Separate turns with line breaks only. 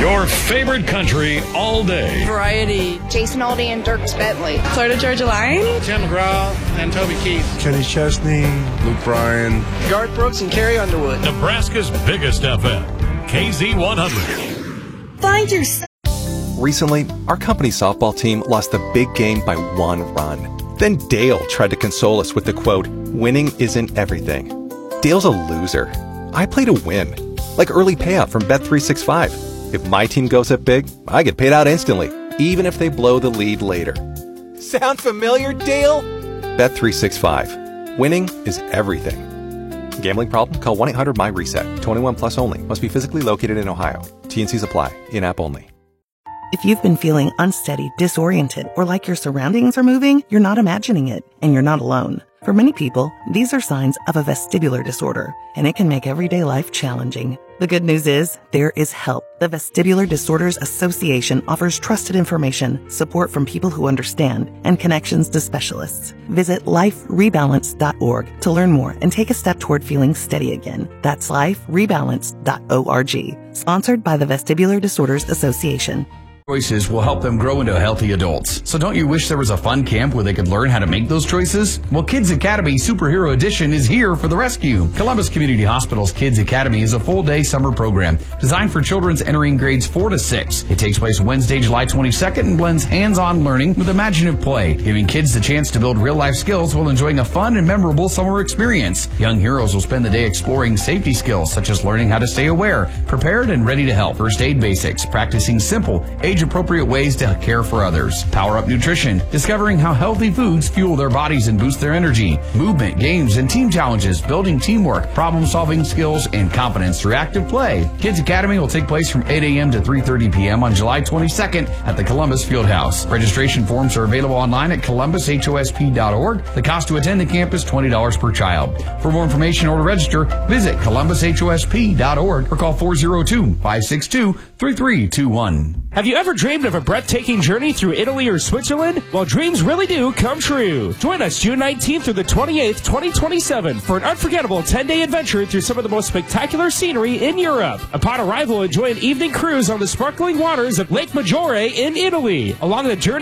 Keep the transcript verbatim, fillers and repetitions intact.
Your favorite country all day.
Variety.
Jason Aldean and Dierks Bentley.
Florida Georgia Line.
Tim McGraw and Toby Keith.
Kenny Chesney.
Luke Bryan.
Garth Brooks and Carrie Underwood.
Nebraska's biggest F M. K Z one hundred.
Find yourself.
Recently, our company softball team lost the big game by one run. Then Dale tried to console us with the quote, "Winning isn't everything." Dale's a loser. I play to win. Like early payout from Bet three sixty-five. If my team goes up big, I get paid out instantly, even if they blow the lead later. Sound familiar, Dale? Bet three sixty-five. Winning is everything. Gambling problem? Call one eight hundred M Y reset. twenty-one plus only. Must be physically located in Ohio. T N Cs apply. In-app only.
If you've been feeling unsteady, disoriented, or like your surroundings are moving, you're not imagining it, and you're not alone. For many people, these are signs of a vestibular disorder, and it can make everyday life challenging. The good news is, there is help. The Vestibular Disorders Association offers trusted information, support from people who understand, and connections to specialists. Visit life rebalance dot org to learn more and take a step toward feeling steady again. That's life rebalance dot org. Sponsored by the Vestibular Disorders Association.
Choices will help them grow into healthy adults. So don't you wish there was a fun camp where they could learn how to make those choices? Well, Kids Academy Superhero Edition is here for the rescue. Columbus Community Hospital's Kids Academy is a full-day summer program designed for children entering grades four to six. It takes place Wednesday, July twenty-second and blends hands-on learning with imaginative play, giving kids the chance to build real-life skills while enjoying a fun and memorable summer experience. Young heroes will spend the day exploring safety skills such as learning how to stay aware, prepared, and ready to help. First aid basics, practicing simple, age-appropriate ways to care for others. Power Up Nutrition, discovering how healthy foods fuel their bodies and boost their energy. Movement, games, and team challenges, building teamwork, problem-solving skills, and confidence through active play. Kids Academy will take place from eight a.m. to three thirty p.m. on July twenty-second at the Columbus Fieldhouse. Registration forms are available online at columbus h o s p dot org. The cost to attend the camp is twenty dollars per child. For more information or to register, visit columbus h o s p dot org or call four oh two, five six two, three three two one.
Have you ever dreamed of a breathtaking journey through Italy or Switzerland? Well, dreams really do come true. Join us June nineteenth through the twenty-eighth, twenty twenty-seven for an unforgettable ten-day adventure through some of the most spectacular scenery in Europe. Upon arrival, enjoy an evening cruise on the sparkling waters of Lake Maggiore in Italy. Along the journey,